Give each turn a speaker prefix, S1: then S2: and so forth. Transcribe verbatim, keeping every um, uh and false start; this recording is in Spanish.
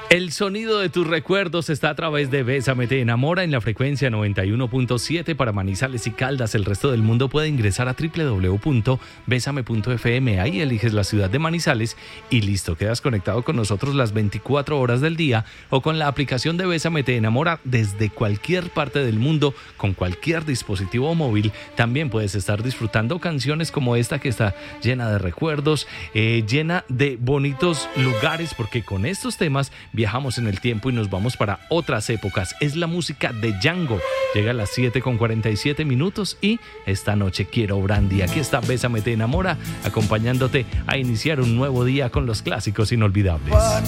S1: El sonido de tus recuerdos está a través de Bésame Te Enamora en la frecuencia noventa y uno punto siete para Manizales y Caldas. El resto del mundo puede ingresar a doble u doble u doble u punto besame punto efe eme. Ahí eliges la ciudad de Manizales y listo, quedas conectado con nosotros las veinticuatro horas del día o con la aplicación de Bésame Te Enamora desde cualquier parte del mundo con cualquier dispositivo móvil. También puedes estar disfrutando canciones como esta que está llena de recuerdos, eh, llena de bonitos lugares, porque con estos temas viajamos en el tiempo y nos vamos para otras épocas. Es la música de Django. Llega a las siete con cuarenta y siete minutos y esta noche quiero Brandy. Aquí está Bésame Te Enamora, acompañándote a iniciar un nuevo día con los clásicos inolvidables.